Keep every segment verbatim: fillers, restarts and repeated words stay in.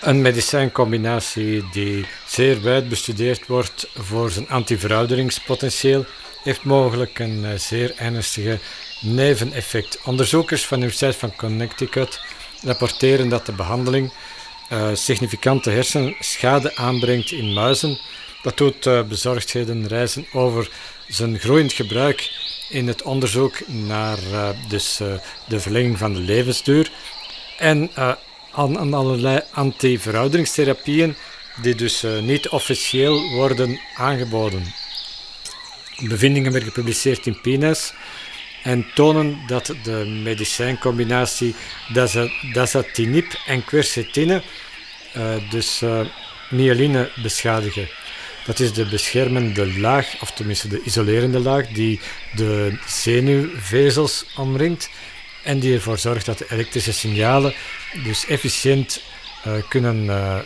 Een medicijncombinatie die zeer wijd bestudeerd wordt voor zijn antiverouderingspotentieel, heeft mogelijk een uh, zeer ernstige neveneffect. Onderzoekers van de Universiteit van Connecticut rapporteren dat de behandeling uh, significante hersenschade aanbrengt in muizen. Dat doet uh, bezorgdheden rijzen over zijn groeiend gebruik in het onderzoek naar uh, dus, uh, de verlenging van de levensduur en uh, aan, aan allerlei antiverouderingstherapieën die dus uh, niet officieel worden aangeboden. Bevindingen werden gepubliceerd in P N A S en tonen dat de medicijncombinatie dasatinib en quercetine uh, dus uh, myeline beschadigen. Dat is de beschermende laag, of tenminste de isolerende laag, die de zenuwvezels omringt en die ervoor zorgt dat de elektrische signalen dus efficiënt uh, kunnen uh,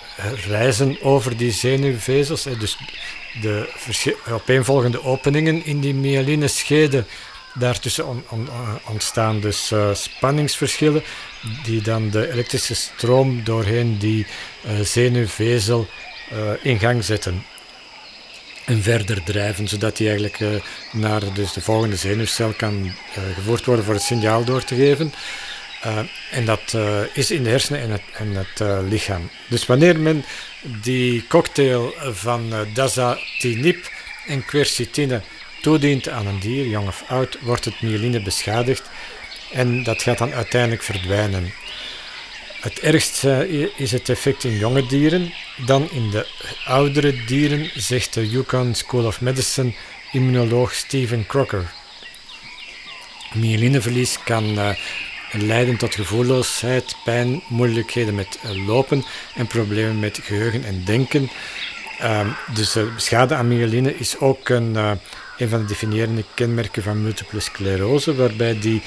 reizen over die zenuwvezels. Hè. Dus de opeenvolgende openingen in die myelinescheden, daartussen on, on, ontstaan dus uh, spanningsverschillen die dan de elektrische stroom doorheen die uh, zenuwvezel uh, in gang zetten en verder drijven, zodat die eigenlijk uh, naar dus de volgende zenuwcel kan uh, gevoerd worden voor het signaal door te geven. Uh, en dat uh, is in de hersenen en het, en het uh, lichaam. Dus wanneer men die cocktail van uh, dasatinib en quercetine toedient aan een dier, jong of oud, wordt het myeline beschadigd en dat gaat dan uiteindelijk verdwijnen. Het ergst uh, is het effect in jonge dieren. Dan in de oudere dieren, zegt de Yukon School of Medicine immunoloog Stephen Crocker. Myelineverlies kan uh, leiden tot gevoelloosheid, pijn, moeilijkheden met uh, lopen en problemen met geheugen en denken. Uh, dus uh, schade aan myeline is ook een, uh, een van de definierende kenmerken van multiple sclerose, waarbij die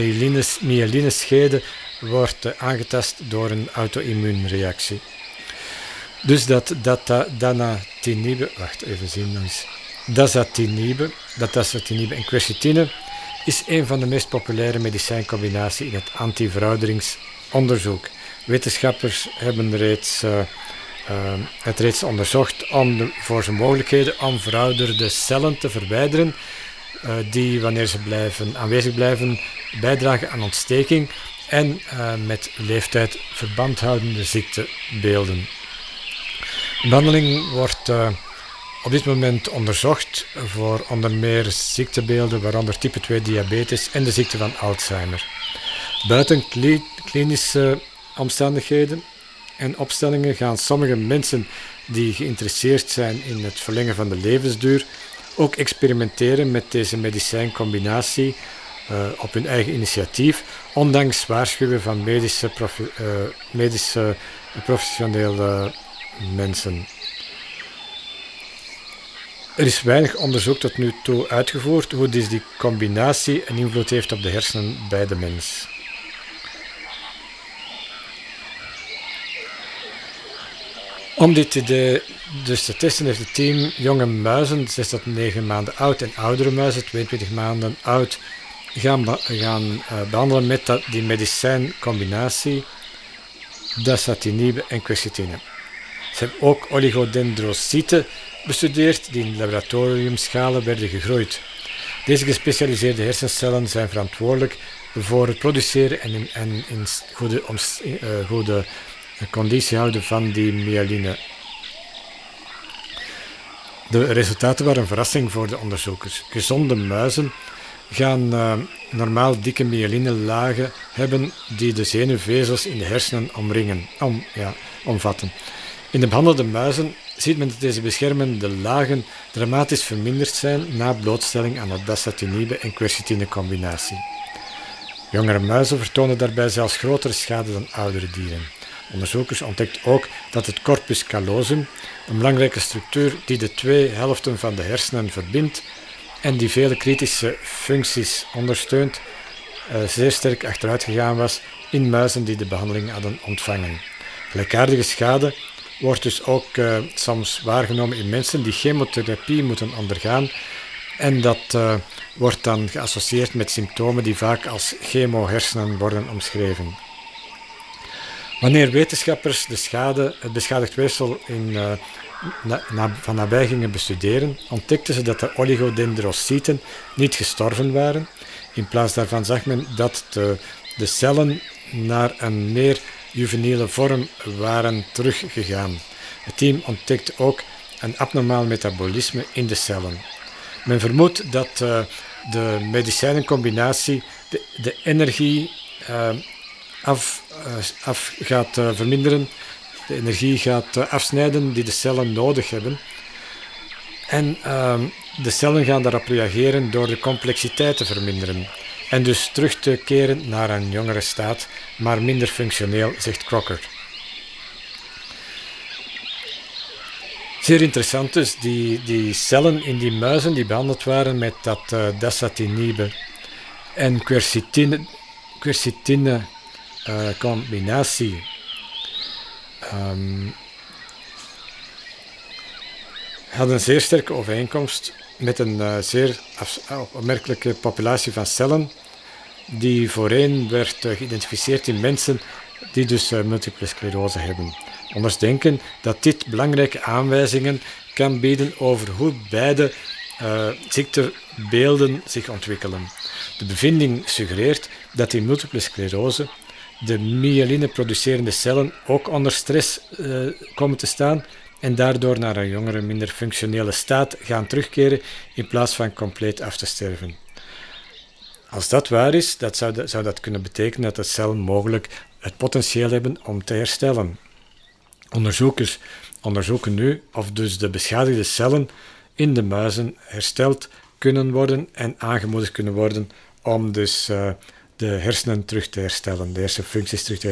myelineschede wordt uh, aangetast door een auto-immuunreactie. Dus dat, dat uh, danatinib, wacht even zien nog eens, dasatinib, dat dasatinib en quercetine is een van de meest populaire medicijncombinaties in het antiverouderingsonderzoek. Wetenschappers hebben reeds, uh, uh, het reeds onderzocht om de, voor zijn mogelijkheden om verouderde cellen te verwijderen, uh, die wanneer ze blijven, aanwezig blijven bijdragen aan ontsteking en uh, met leeftijd verband houdende ziektebeelden. De behandeling wordt uh, op dit moment onderzocht voor onder meer ziektebeelden, waaronder type twee diabetes en de ziekte van Alzheimer. Buiten kli- klinische omstandigheden en opstellingen gaan sommige mensen die geïnteresseerd zijn in het verlengen van de levensduur ook experimenteren met deze medicijncombinatie uh, op hun eigen initiatief, ondanks waarschuwen van medische, profe- uh, medische professionele mensen. Er is weinig onderzoek tot nu toe uitgevoerd hoe dus die combinatie een invloed heeft op de hersenen bij de mens. Om dit idee dus te testen heeft het team jonge muizen, zes tot negen maanden oud en oudere muizen, tweeëntwintig maanden oud, gaan, be- gaan uh, behandelen met dat, die medicijncombinatie dasatinib en quercetine. Ze hebben ook oligodendrocyten bestudeerd die in laboratoriumschalen werden gegroeid. Deze gespecialiseerde hersencellen zijn verantwoordelijk voor het produceren en in, en in goede, omst, uh, goede conditie houden van die myeline. De resultaten waren een verrassing voor de onderzoekers. Gezonde muizen gaan uh, normaal dikke myelinelagen hebben die de zenuwvezels in de hersenen omringen, om, ja, omvatten. In de behandelde muizen ziet men dat deze beschermende lagen dramatisch verminderd zijn na blootstelling aan de dasatinib en quercetine combinatie. Jongere muizen vertonen daarbij zelfs grotere schade dan oudere dieren. Onderzoekers ontdekten ook dat het corpus callosum, een belangrijke structuur die de twee helften van de hersenen verbindt en die vele kritische functies ondersteunt, uh, zeer sterk achteruit gegaan was in muizen die de behandeling hadden ontvangen. Gelijkaardige schade wordt dus ook uh, soms waargenomen in mensen die chemotherapie moeten ondergaan en dat uh, wordt dan geassocieerd met symptomen die vaak als chemohersenen worden omschreven. Wanneer wetenschappers de schade, het beschadigd weefsel in, uh, na, na, van nabij gingen bestuderen, ontdekten ze dat de oligodendrocyten niet gestorven waren. In plaats daarvan zag men dat de, de cellen naar een meer juveniele vorm waren teruggegaan. Het team ontdekte ook een abnormaal metabolisme in de cellen. Men vermoedt dat uh, de medicijnencombinatie de, de energie uh, af, uh, af gaat uh, verminderen, de energie gaat uh, afsnijden die de cellen nodig hebben. En uh, de cellen gaan daarop reageren door de complexiteit te verminderen. En dus terug te keren naar een jongere staat, maar minder functioneel, zegt Crocker. Zeer interessant dus, die, die cellen in die muizen die behandeld waren met dat uh, dasatinib en quercitine, quercitine uh, combinatie. Um, hadden een zeer sterke overeenkomst met een uh, zeer opmerkelijke populatie van cellen die voorheen werd uh, geïdentificeerd in mensen die dus uh, multiple sclerose hebben. Onders denken dat dit belangrijke aanwijzingen kan bieden over hoe beide uh, ziektebeelden zich ontwikkelen. De bevinding suggereert dat in multiple sclerose de myeline-producerende cellen ook onder stress uh, komen te staan en daardoor naar een jongere, minder functionele staat gaan terugkeren in plaats van compleet af te sterven. Als dat waar is, dat zou, dat, zou dat kunnen betekenen dat de cellen mogelijk het potentieel hebben om te herstellen. Onderzoekers onderzoeken nu of dus de beschadigde cellen in de muizen hersteld kunnen worden en aangemoedigd kunnen worden om dus uh, de hersenen terug te herstellen, de hersenfuncties terug te herstellen.